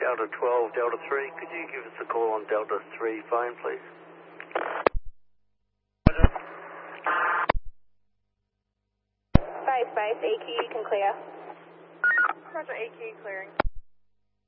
Delta 12, Delta 3. Could you give us a call on Delta 3 phone, please? Space, EQ, you can clear. Roger, EQ clearing.